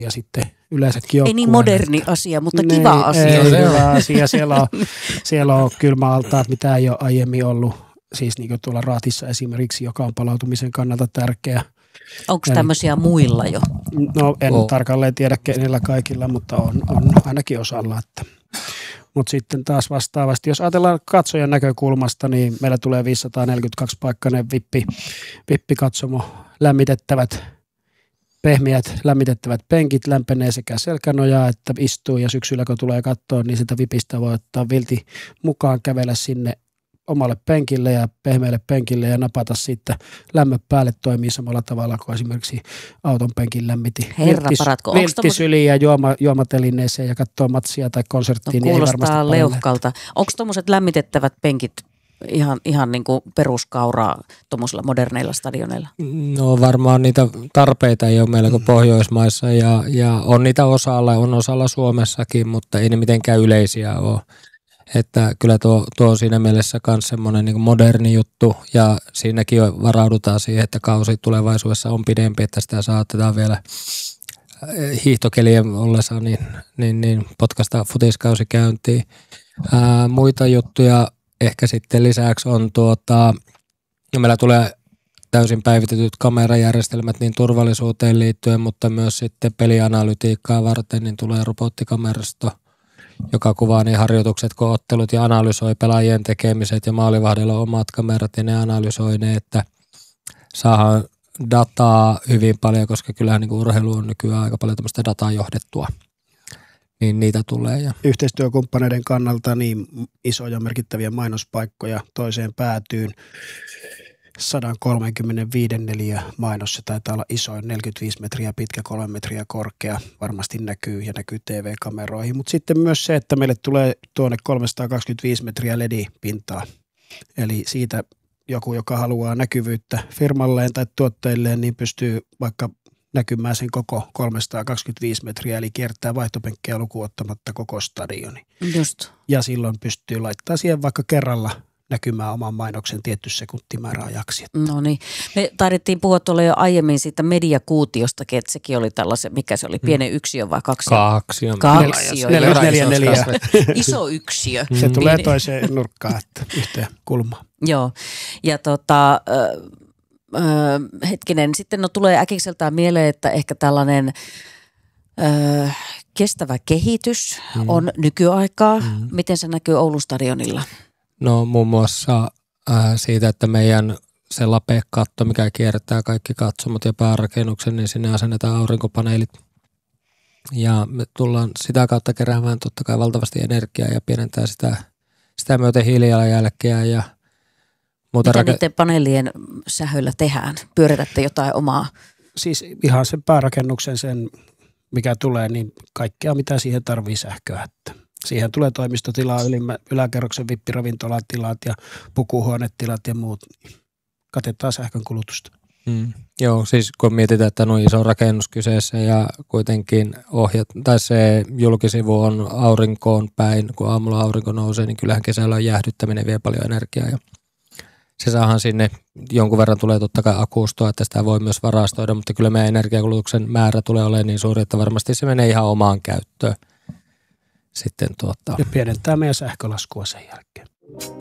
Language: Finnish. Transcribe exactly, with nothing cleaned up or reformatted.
ja sitten yleensäkin joukkueen. Ei niin moderni asia, mutta ne, kiva asia. Ei, hyvä asia. Siellä on, siellä on kylmäaltaat, mitä ei ole aiemmin ollut. Siis niin kuin tuolla Raatissa esimerkiksi, joka on palautumisen kannalta tärkeä. Onko tämmöisiä muilla jo? No en oh. tarkalleen tiedä kenellä kaikilla, mutta on, on ainakin osalla. Mutta sitten taas vastaavasti, jos ajatellaan katsojan näkökulmasta, niin meillä tulee viisisataaneljäkymmentäkaksi paikkainen vippi, vippikatsomo, lämmitettävät, pehmeät lämmitettävät penkit, lämpenee sekä selkänojaa että istuu, ja syksyllä kun tulee katsoa, niin sitä vipistä voi ottaa vilti mukaan, kävellä sinne omalle penkille ja pehmeälle penkille ja napata siitä lämmöt päälle, toimii samalla tavalla kuin esimerkiksi auton penkin lämmiti. Herra paratko. Vilttisyliin ja juoma, juomatelineeseen ja katsoo matsia tai konserttiin. No, niin kuulostaa leuhkalta. Onko tuommoiset lämmitettävät penkit ihan, ihan niin kuin peruskauraa tuommoisilla moderneilla stadioneilla? No varmaan niitä tarpeita ei ole meillä kuin Pohjoismaissa ja, ja on niitä osalla, on osalla Suomessakin, mutta ei ne mitenkään yleisiä ole. Että kyllä tuo, tuo on siinä mielessä myös semmoinen niin kuin moderni juttu ja siinäkin jo varaudutaan siihen, että kausi tulevaisuudessa on pidempi, että sitä saatetaan vielä hiihtokelien ollessa niin, niin, niin potkasta futiskausi käyntiin. Ää, muita juttuja ehkä sitten lisäksi on tuota, ja meillä tulee täysin päivitetyt kamerajärjestelmät niin turvallisuuteen liittyen, mutta myös sitten pelianalytiikkaa varten niin tulee robottikamerasto, joka kuvaa niin harjoitukset kuin ottelut ja analysoi pelaajien tekemiset ja maalivahdilla on omat kamerat ja ne analysoi ne, että saadaan dataa hyvin paljon, koska kyllähän niin kuin urheilu on nykyään aika paljon tämmöistä dataa johdettua, niin niitä tulee. Ja yhteistyökumppaneiden kannalta niin isoja merkittäviä mainospaikkoja toiseen päätyyn. sata kolmekymmentäviisi neliö mainos, se taitaa olla isoin, neljäkymmentäviisi metriä pitkä, kolme metriä korkea, varmasti näkyy ja näkyy T V-kameroihin, mutta sitten myös se, että meille tulee tuonne kolmesataakaksikymmentäviisi metriä L E D-pintaa, eli siitä joku, joka haluaa näkyvyyttä firmalleen tai tuotteilleen, niin pystyy vaikka näkymään sen koko kolmesataakaksikymmentäviisi metriä, eli kiertää vaihtopenkkejä lukuun ottamatta koko stadioni. Just. Ja silloin pystyy laittaa siihen vaikka kerralla näkymään oman mainoksen tietty sekuntimäärä ajaksi. No niin. Me taidettiin puhua tuolla jo aiemmin siitä mediakuutiostakin, että sekin oli tällaisen, mikä se oli, pienen yksiö vai kaksi? Kaksi. Kaksi. Neljä, neljä, neljä. Iso yksiö. Se mm. tulee toiseen nurkkaan, että yhteen kulmaan. Joo. Ja tota, äh, äh, hetkinen, sitten no tulee äkikseltään mieleen, että ehkä tällainen äh, kestävä kehitys mm. on nykyaikaa. Mm. Miten se näkyy Oulun stadionilla? No muun muassa äh, siitä, että meidän se lapekatto, mikä kiertää kaikki katsomot ja päärakennuksen, niin sinne asennetaan aurinkopaneelit. Ja me tullaan sitä kautta keräämään totta kai valtavasti energiaa ja pienentää sitä, sitä myöten hiilijalanjälkeä ja muuta. Mitä rake- niiden paneelien sähöllä tehdään? Pyöritätte jotain omaa? Siis ihan sen päärakennuksen, sen mikä tulee, niin kaikkea mitä siihen tarvii sähköä. Siihen tulee toimistotilaa, ylimmä, yläkerroksen vippiravintolatilat ja pukuhuonetilat ja muut. Katetaan sähkön kulutusta. Mm. Joo, siis kun mietitään, että on iso rakennus kyseessä ja kuitenkin ohjat, tai se julkisivu on aurinkoon päin, kun aamulla aurinko nousee, niin kyllähän kesällä on jäähdyttäminen vie paljon energiaa ja se saahan sinne jonkun verran tulee totta kai akustoa, että sitä voi myös varastoida, mutta kyllä meidän energiakulutuksen määrä tulee olemaan niin suuri, että varmasti se menee ihan omaan käyttöön. Sitten tuota. Ja pienentää meidän sähkölaskua sen jälkeen.